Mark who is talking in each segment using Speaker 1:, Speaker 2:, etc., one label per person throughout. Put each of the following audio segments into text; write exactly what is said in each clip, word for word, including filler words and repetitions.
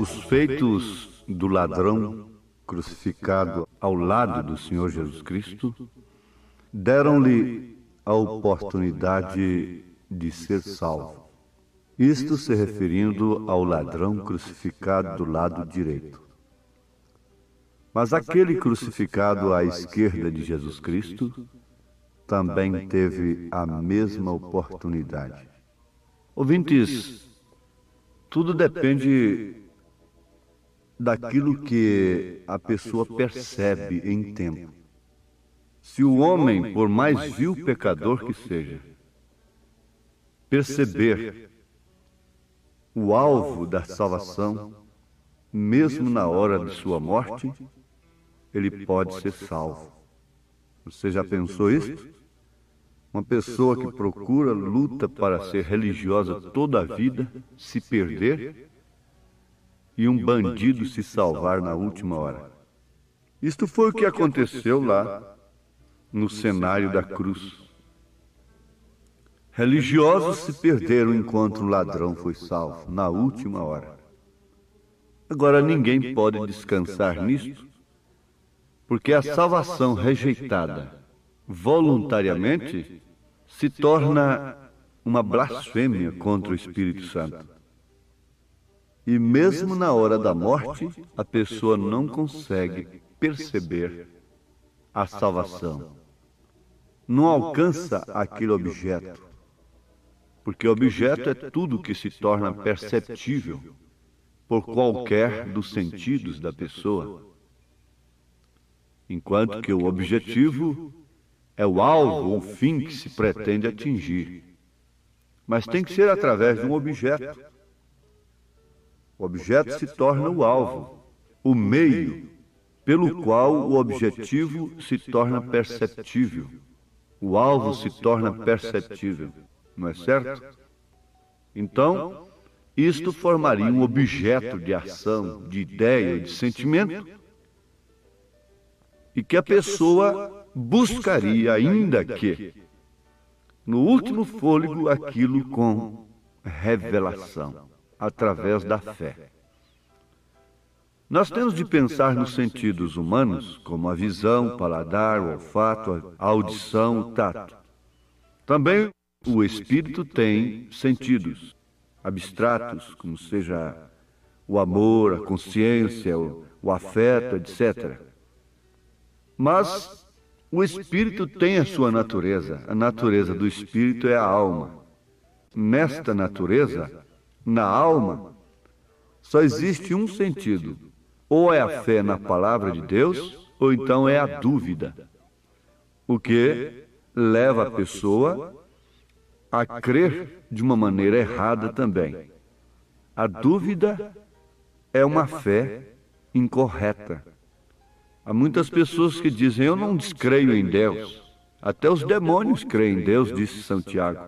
Speaker 1: Os feitos do ladrão crucificado ao lado do Senhor Jesus Cristo deram-lhe a oportunidade de ser salvo. Isto se referindo ao ladrão crucificado do lado direito. Mas aquele crucificado à esquerda de Jesus Cristo também teve a mesma oportunidade. Ouvintes, tudo depende daquilo que a pessoa percebe em tempo. Se o homem, por mais vil pecador que seja, perceber o alvo da salvação, mesmo na hora de sua morte, ele pode ser salvo. Você já pensou isso? Uma pessoa que procura, luta para ser religiosa toda a vida, se perder, e um bandido se salvar na última hora. Isto foi o que aconteceu lá no cenário da cruz. Religiosos se perderam enquanto o ladrão foi salvo, na última hora. Agora ninguém pode descansar nisto, porque a salvação rejeitada voluntariamente se torna uma blasfêmia contra o Espírito Santo. E mesmo na hora da morte, a pessoa não consegue perceber a salvação. Não alcança aquele objeto, porque objeto é tudo que se torna perceptível por qualquer dos sentidos da pessoa, enquanto que o objetivo é o alvo ou fim que se pretende atingir. Mas tem que ser através de um objeto. O objeto se torna o alvo, o meio pelo qual o objetivo se torna perceptível. O alvo se torna perceptível, não é certo? Então, isto formaria um objeto de ação, de ideia, de sentimento, e que a pessoa buscaria, ainda que, no último fôlego, aquilo com revelação, através da fé. Nós temos de pensar nos sentidos humanos, como a visão, o paladar, o olfato, a audição, o tato. Também o espírito tem sentidos abstratos, como seja o amor, a consciência, o, o afeto, etcétera. Mas o espírito tem a sua natureza. A natureza do espírito é a alma. Nesta natureza, na alma, só existe um sentido. Ou é a fé na palavra de Deus, ou então é a dúvida. O que leva a pessoa a crer de uma maneira errada também. A dúvida é uma fé incorreta. Há muitas pessoas que dizem, eu não descreio em Deus. Até os demônios creem em Deus, disse Santiago.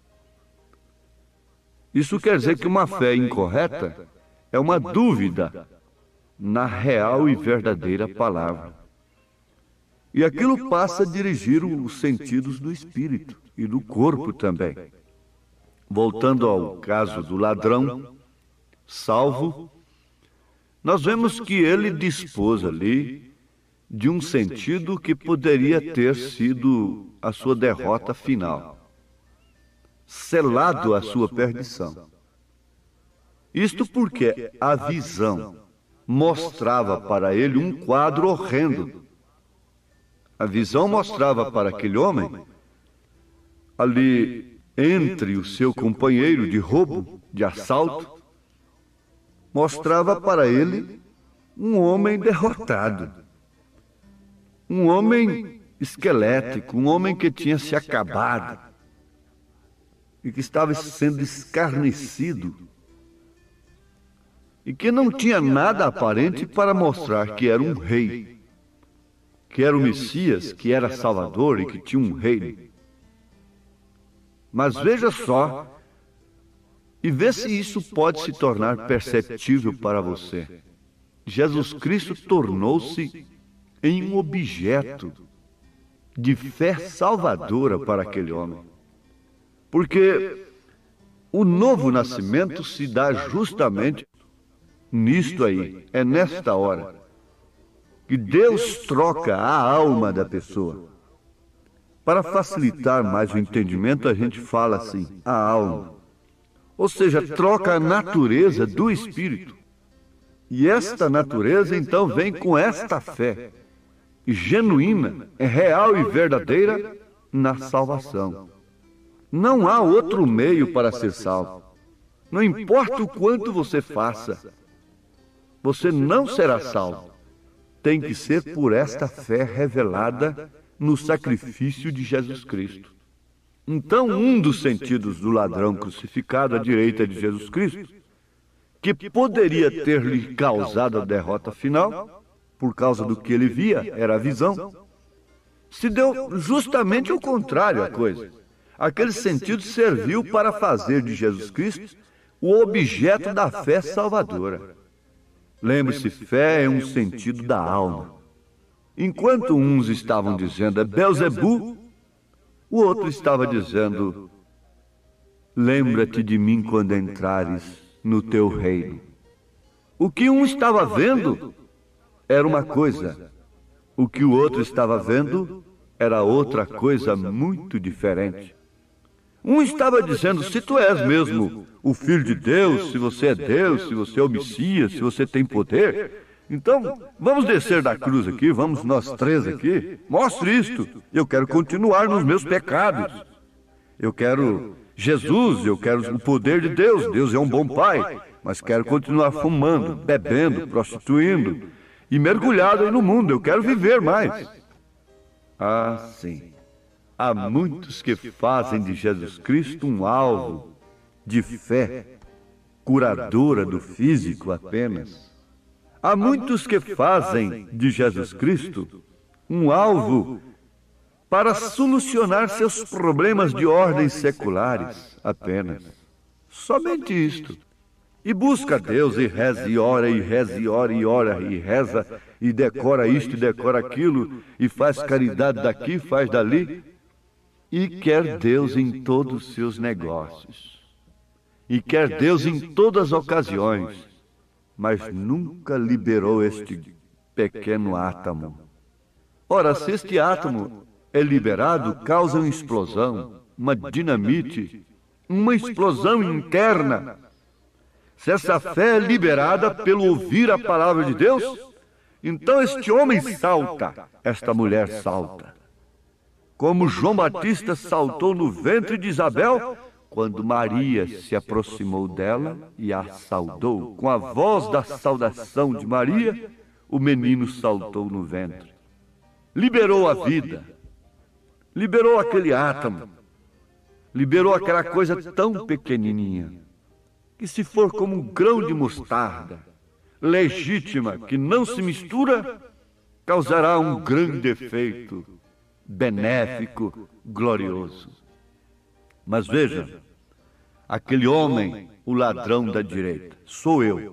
Speaker 1: Isso quer dizer que uma fé incorreta é uma dúvida na real e verdadeira palavra. E aquilo passa a dirigir os sentidos do espírito e do corpo também. Voltando ao caso do ladrão salvo, nós vemos que ele dispôs ali de um sentido que poderia ter sido a sua derrota final, selado a sua perdição. Isto porque a visão mostrava para ele um quadro horrendo. A visão mostrava para aquele homem, ali entre o seu companheiro de roubo, de assalto, mostrava para ele um homem derrotado, um homem esquelético, um homem que tinha se acabado e que estava sendo escarnecido e que não tinha nada aparente para mostrar que era um rei, que era o Messias, que era Salvador e que tinha um reino. Mas veja só, e vê se isso pode se tornar perceptível para você. Jesus Cristo tornou-se em um objeto de fé salvadora para aquele homem. Porque o novo nascimento se dá justamente nisto aí, é nesta hora, que Deus troca a alma da pessoa. Para facilitar mais o entendimento, a gente fala assim, a alma. Ou seja, troca a natureza do espírito. E esta natureza, então, vem com esta fé, genuína, é real e verdadeira, na salvação. Não há outro meio para ser salvo. Não importa o quanto você faça, você não será salvo. Tem que ser por esta fé revelada no sacrifício de Jesus Cristo. Então, um dos sentidos do ladrão crucificado à direita de Jesus Cristo, que poderia ter lhe causado a derrota final, por causa do que ele via, era a visão, se deu justamente o contrário à coisa. Aquele sentido serviu para fazer de Jesus Cristo o objeto da fé salvadora. Lembre-se, fé é um sentido da alma. Enquanto uns estavam dizendo é Belzebu, o outro estava dizendo, lembra-te de mim quando entrares no teu reino. O que um estava vendo era uma coisa, o que o outro estava vendo era outra coisa muito diferente. Um estava dizendo, se tu és mesmo o Filho de Deus, se você é Deus, se você é o Messias, se você tem poder, então vamos descer da cruz aqui, vamos nós três aqui, mostre isto. Eu quero continuar nos meus pecados. Eu quero Jesus, eu quero o poder de Deus. Deus é um bom pai, mas quero continuar fumando, bebendo, prostituindo e mergulhado aí no mundo. Eu quero viver mais. Ah, sim. Há muitos que fazem de Jesus Cristo um alvo de fé curadora do físico apenas. Há muitos que fazem de Jesus Cristo um alvo para solucionar seus problemas de ordem seculares apenas. Somente isto. E busca Deus e reza e ora e reza e ora e ora e reza e decora isto e decora aquilo e faz caridade daqui, faz dali. E quer Deus em todos os seus negócios. E quer Deus em todas as ocasiões. Mas nunca liberou este pequeno átomo. Ora, se este átomo é liberado, causa uma explosão, uma dinamite, uma explosão interna. Se essa fé é liberada pelo ouvir a palavra de Deus, então este homem salta, esta mulher salta. Como João Batista saltou no ventre de Isabel, quando Maria se aproximou dela e a saudou. Com a voz da saudação de Maria, o menino saltou no ventre. Liberou a vida, liberou aquele átomo, liberou aquela coisa tão pequenininha, que se for como um grão de mostarda, legítima, que não se mistura, causará um grande efeito benéfico, glorioso. Mas veja, aquele homem, o ladrão da direita, sou eu.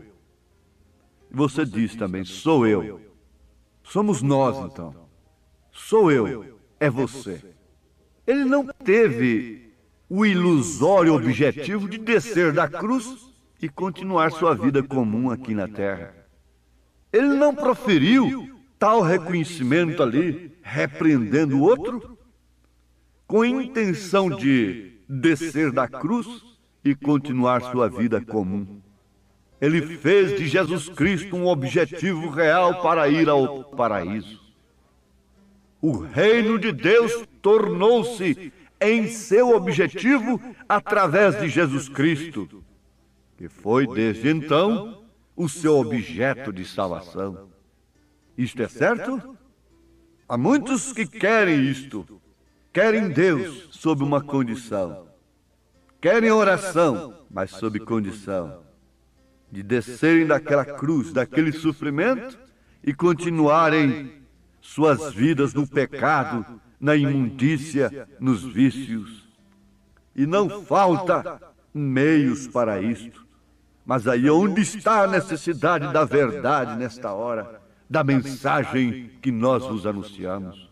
Speaker 1: Você diz também, sou eu. Somos nós, então. Sou eu, é você. Ele não teve o ilusório objetivo de descer da cruz e continuar sua vida comum aqui na terra. Ele não proferiu tal reconhecimento ali, repreendendo o outro, com intenção de descer da cruz e continuar sua vida comum. Ele fez de Jesus Cristo um objetivo real para ir ao paraíso. O reino de Deus tornou-se em seu objetivo através de Jesus Cristo, que foi desde então o seu objeto de salvação. Isto é certo? Há muitos que querem isto, querem Deus sob uma condição, querem oração, mas sob condição de descerem daquela cruz, daquele sofrimento e continuarem suas vidas no pecado, na imundícia, nos vícios. E não falta meios para isto. Mas aí onde está a necessidade da verdade nesta hora, da mensagem que nós vos anunciamos?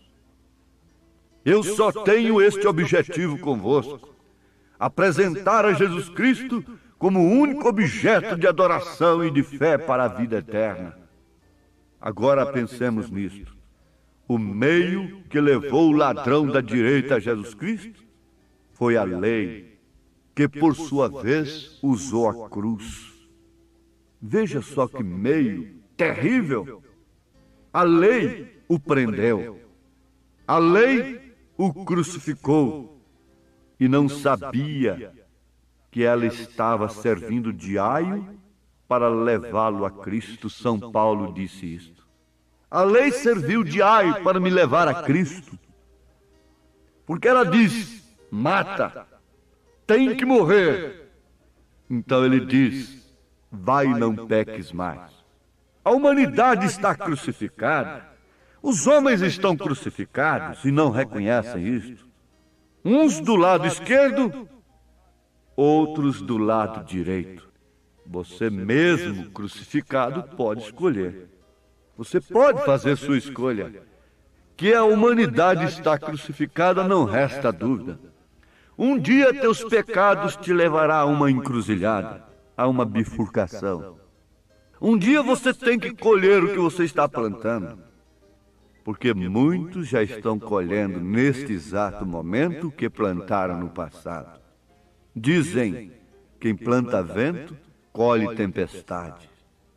Speaker 1: Eu só tenho este objetivo convosco: apresentar a Jesus Cristo como único objeto de adoração e de fé para a vida eterna. Agora pensemos nisto. O meio que levou o ladrão da direita a Jesus Cristo foi a lei, que por sua vez usou a cruz. Veja só que meio terrível. A lei o prendeu. A lei o crucificou e não sabia que ela estava servindo de aio para levá-lo a Cristo. São Paulo disse isto. A lei serviu de aio para me levar a Cristo, porque ela diz: mata, tem que morrer. Então ele diz: vai e não peques mais. A humanidade está crucificada, os homens estão crucificados e não reconhecem isto. Uns do lado esquerdo, outros do lado direito. Você mesmo crucificado pode escolher. Você pode fazer sua escolha. Que a humanidade está crucificada, não resta dúvida. Um dia teus pecados te levará a uma encruzilhada, a uma bifurcação. Um dia você tem que colher o que você está plantando, porque muitos já estão colhendo neste exato momento o que plantaram no passado. Dizem: quem planta vento, colhe tempestade.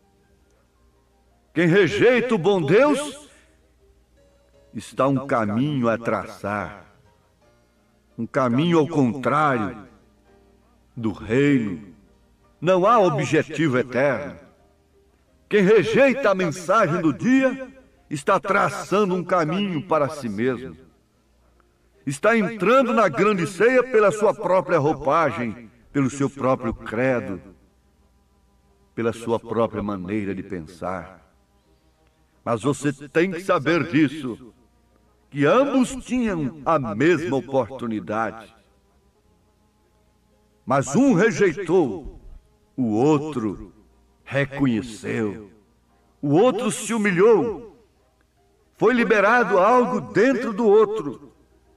Speaker 1: Quem rejeita o bom Deus, está um caminho a traçar, um caminho ao contrário do reino. Não há objetivo eterno. Quem rejeita a mensagem do dia está traçando um caminho para si mesmo. Está entrando na grande ceia pela sua própria roupagem, pelo seu próprio credo, pela sua própria maneira de pensar. Mas você tem que saber disso, que ambos tinham a mesma oportunidade. Mas um rejeitou, o outro reconheceu. O outro se humilhou. Foi liberado algo dentro do outro.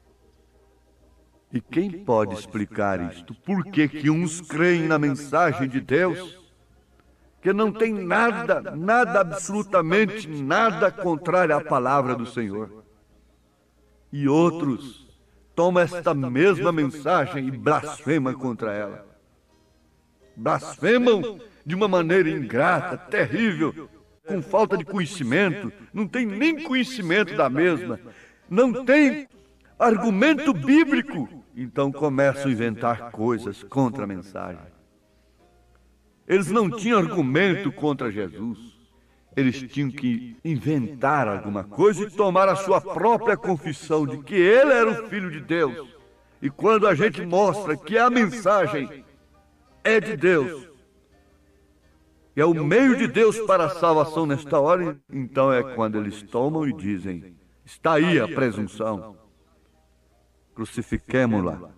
Speaker 1: E quem pode explicar isto? Por que que uns creem na mensagem de Deus, que não tem nada, nada, absolutamente nada contrário à palavra do Senhor, e outros tomam esta mesma mensagem e blasfemam contra ela? Blasfemam de uma maneira ingrata, terrível, com falta de conhecimento, não tem nem conhecimento da mesma, não tem argumento bíblico, então começam a inventar coisas contra a mensagem. Eles não tinham argumento contra Jesus. Eles tinham que inventar alguma coisa e tomar a sua própria confissão de que ele era o Filho de Deus. E quando a gente mostra que a mensagem é de Deus, e é o meio de Deus para a salvação nesta hora, então é quando eles tomam e dizem: está aí a presunção, crucifiquemo-la.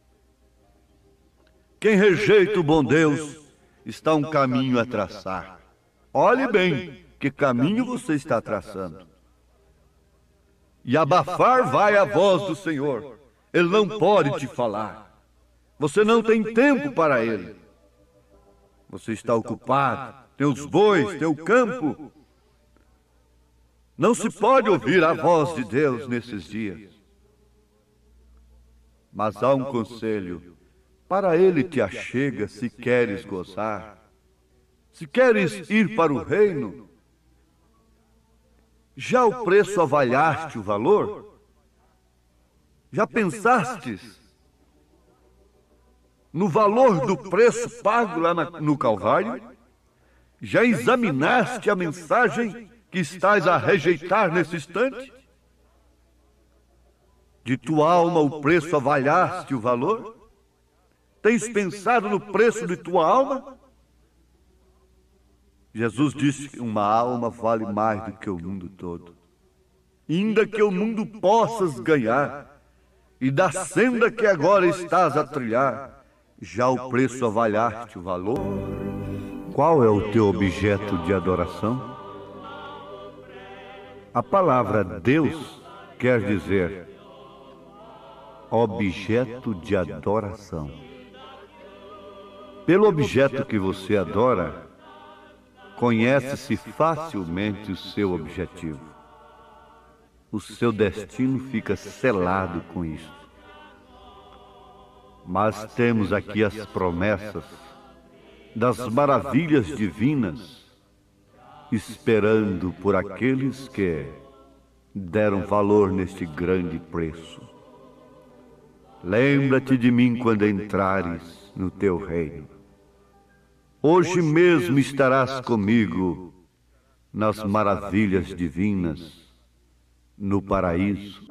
Speaker 1: Quem rejeita o bom Deus está um caminho a traçar. Olhe bem que caminho você está traçando. E abafar vai a voz do Senhor. Ele não pode te falar. Você não tem tempo para ele. Você está ocupado, tem os bois, tem o campo. Não se pode ouvir a voz de Deus nesses dias. Mas há um conselho. Para ele te achega se queres gozar. Se queres ir para o reino, já o preço avaliaste o valor? Já pensastes no valor do preço pago lá na, no Calvário? Já examinaste a mensagem que estás a rejeitar nesse instante? De tua alma o preço avaliaste o valor? Tens pensado no preço de tua alma? Jesus disse que uma alma vale mais do que o mundo todo. Ainda que o mundo possas ganhar, e da senda que agora estás a trilhar, já o preço avaliaste o valor? Qual é o teu objeto de adoração? A palavra Deus quer dizer objeto de adoração. Pelo objeto que você adora, conhece-se facilmente o seu objetivo. O seu destino fica selado com isso. Mas temos aqui as promessas das maravilhas divinas, esperando por aqueles que deram valor neste grande preço. Lembra-te de mim quando entrares no teu reino. Hoje mesmo estarás comigo nas maravilhas divinas, no paraíso.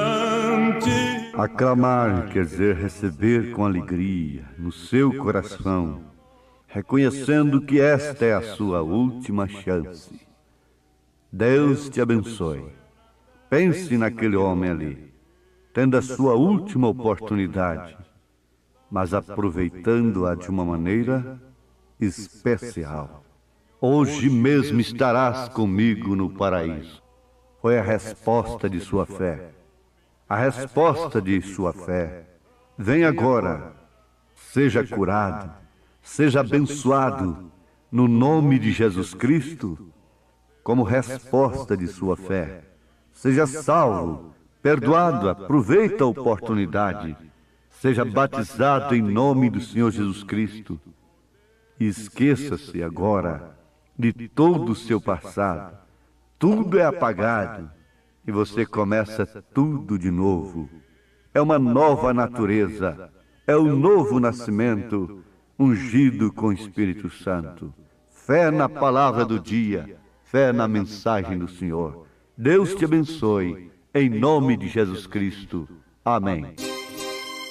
Speaker 1: Aclamar quer dizer receber com alegria no seu coração, reconhecendo que esta é a sua última chance. Deus te abençoe. Pense naquele homem ali, tendo a sua última oportunidade, mas aproveitando-a de uma maneira especial. Hoje mesmo estarás comigo no paraíso. Foi a resposta de sua fé. A resposta de sua fé. Vem agora. Seja curado, seja abençoado no nome de Jesus Cristo, como resposta de sua fé. Seja salvo, perdoado, aproveita a oportunidade. Seja batizado em nome do Senhor Jesus Cristo. E esqueça-se agora de todo o seu passado. Tudo é apagado e você começa tudo de novo. É uma nova natureza, é um novo nascimento, ungido com o Espírito Santo. Fé na palavra do dia, fé na mensagem do Senhor. Deus te abençoe, em nome de Jesus Cristo. Amém.